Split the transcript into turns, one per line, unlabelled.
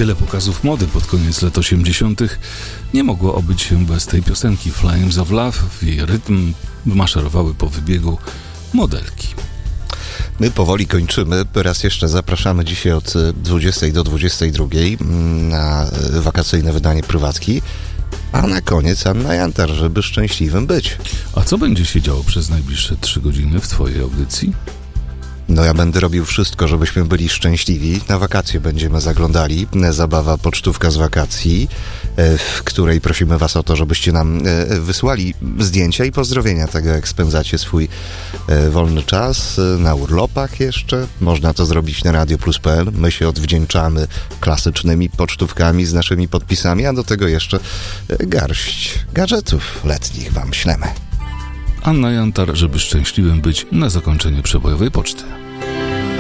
Wiele pokazów mody pod koniec lat 80. nie mogło obyć się bez tej piosenki. Flames of Love, w jej rytm maszerowały po wybiegu modelki.
My powoli kończymy. Raz jeszcze zapraszamy dzisiaj od 20 do 22 na wakacyjne wydanie prywatki. A na koniec Anna Jantar, żeby szczęśliwym być.
A co będzie się działo przez najbliższe 3 godziny w twojej audycji?
No ja będę robił wszystko, żebyśmy byli szczęśliwi. Na wakacje będziemy zaglądali. Zabawa pocztówka z wakacji, w której prosimy was o to, żebyście nam wysłali zdjęcia i pozdrowienia tego, jak spędzacie swój wolny czas. Na urlopach jeszcze. Można to zrobić na radioplus.pl. My się odwdzięczamy klasycznymi pocztówkami z naszymi podpisami, a do tego jeszcze garść gadżetów letnich wam ślemy.
Anna Jantar, żeby szczęśliwym być, na zakończenie przebojowej poczty.